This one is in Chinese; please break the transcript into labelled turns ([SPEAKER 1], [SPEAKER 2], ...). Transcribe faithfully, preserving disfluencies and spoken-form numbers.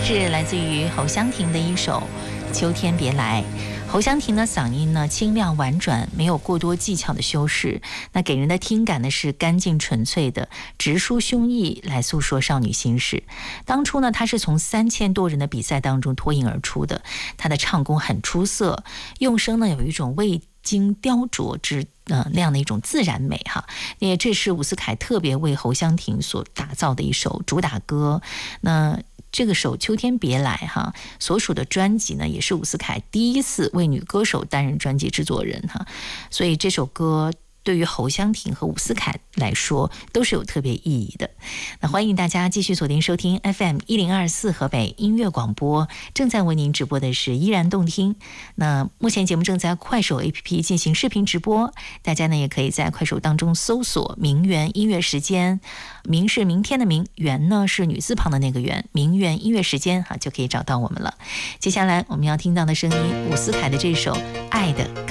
[SPEAKER 1] 是来自于侯湘婷的一首《秋天别来》。侯湘婷的嗓音呢清亮婉转，没有过多技巧的修饰，那给人的听感呢是干净纯粹的，直抒胸臆来诉说少女心事。当初呢，她是从三千多人的比赛当中脱颖而出的，她的唱功很出色，用声呢有一种未经雕琢之呃那样的一种自然美哈。也这是伍思凯特别为侯湘婷所打造的一首主打歌。那这个首《秋天别来》哈，所属的专辑呢，也是伍思凯第一次为女歌手担任专辑制作人哈，所以这首歌对于侯湘婷和伍思凯来说都是有特别意义的。那欢迎大家继续锁定收听 F M 一零二四河北音乐广播，正在为您直播的是依然动听。那目前节目正在快手 A P P 进行视频直播，大家呢也可以在快手当中搜索名媛音乐时间，名是明天的名，媛呢是女字旁的那个媛，名媛音乐时间哈就可以找到我们了。接下来我们要听到的声音，伍思凯的这首《爱的》。